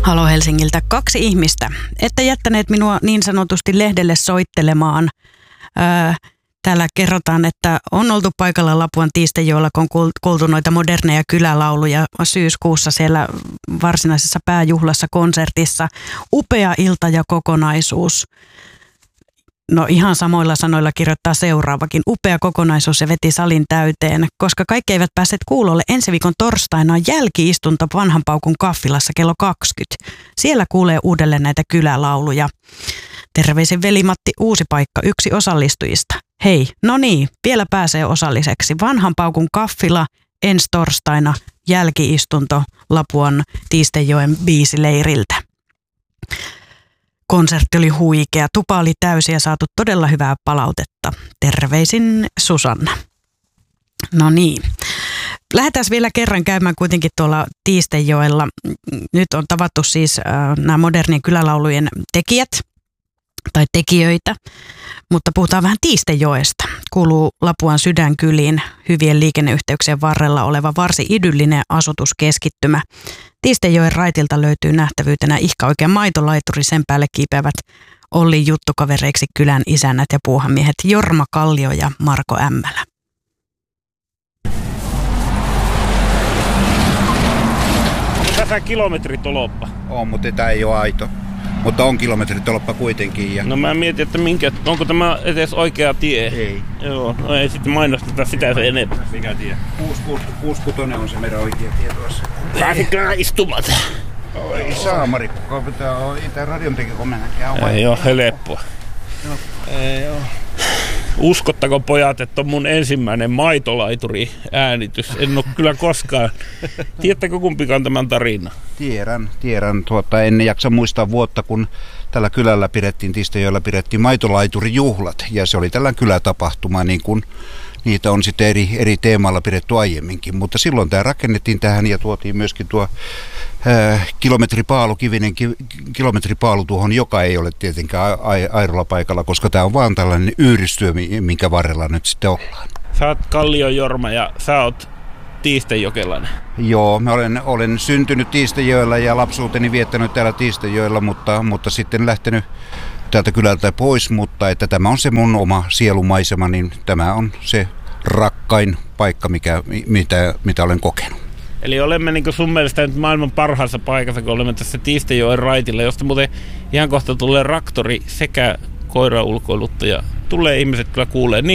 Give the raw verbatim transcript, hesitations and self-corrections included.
Halo Helsingiltä. Kaksi ihmistä. Ette jättäneet minua niin sanotusti lehdelle soittelemaan. Öö, täällä kerrotaan, että on oltu paikalla Lapuan Tiistejoella, kun on kuultu noita moderneja kylälauluja syyskuussa siellä varsinaisessa pääjuhlassa konsertissa. Upea ilta ja kokonaisuus. No ihan samoilla sanoilla kirjoittaa seuraavakin. Upea kokonaisuus ja veti salin täyteen, koska kaikki eivät päässeet kuulolle. Ensi viikon torstaina on jälki-istunto Vanhan Paukun kaffilassa kello kaksikymmentä. Siellä kuulee uudelleen näitä kylälauluja. Terveisin veli-Matti Uusipaikka, yksi osallistujista. Hei, no niin, vielä pääsee osalliseksi. Vanhan Paukun kaffila ensi torstaina jälki-istunto Lapuan Tiistejoen biisileiriltä. Konsertti oli huikea, tupa oli täysi ja saatu todella hyvää palautetta. Terveisin Susanna. No niin. Lähdetään vielä kerran käymään kuitenkin tuolla Tiistejoella. Nyt on tavattu siis äh, nämä modernien kylälaulujen tekijät tai tekijöitä, mutta puhutaan vähän Tiistejoesta. Kuuluu Lapuan sydänkyliin hyvien liikenneyhteyksien varrella oleva varsin idyllinen asutuskeskittymä. Tiistejoen raitilta löytyy nähtävyytenä ihka oikein maitolaituri, sen päälle kiipeävät Olli juttukavereiksi kylän isännät ja puuhamiehet Jorma Kallio ja Marko Ämmälä. Tässä kilometritoloppa. On, mutta tämä ei ole aito. Mutta on kilometritoloppa kuitenkin. Ja... No mä mietin, että minkä, onko tämä edes oikea tie? Ei. Joo, no ei sitten mainosteta sitä se enemmän. Mikä tie? kuusikymmentäkuusi on se meidän oikea tie tuossa. Pääsikö istumat? Oi saamari, kun pitää olla itse radion teki, kun mennäkään. Ei ole helppoa. Ei ole. Uskottako pojat, että on mun ensimmäinen maitolaituri-äänitys? En ole kyllä koskaan. Tiedättekö kumpikaan tämän tarinan? Tiedän, tiedän. Tuota, en jaksa muistaa vuotta, kun tällä kylällä pidettiin, Tiistejoella pidettiin maitolaiturijuhlat. Ja se oli tällainen kylätapahtuma, niin kuin niitä on sitten eri, eri teemalla pidetty aiemminkin. Mutta silloin tämä rakennettiin tähän ja tuotiin myöskin tuo äh, kilometripaalu, kivinen ki, kilometripaalu tuohon, joka ei ole tietenkään aidolla paikalla, koska tämä on vaan tällainen yhdistyö, minkä varrella nyt sitten ollaan. Sä oot Kallio Jorma ja sä oot tiistejokelainen. Joo, mä olen, olen syntynyt Tiistejoella ja lapsuuteni viettänyt täällä Tiistejoella, mutta, mutta sitten lähtenyt täältä kylältä pois, mutta että tämä on se mun oma sielumaisema, niin tämä on se rakkain paikka, mikä, mitä, mitä olen kokenut. Eli olemme niin sun mielestä nyt maailman parhaassa paikassa, kun olemme tässä Tiistejoen raitilla, josta muuten ihan kohta tulee raktori sekä koiraulkoiluttaja. Tulee ihmiset kyllä kuulee. Niin